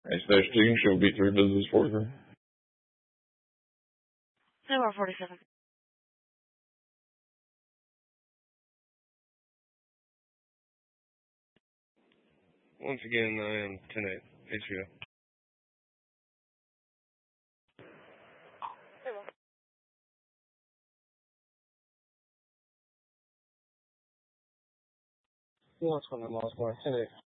H-2, she'll be 3 business 43. 47. Once again, I am 10-8, HBO. What's going on, Miles? 10-8.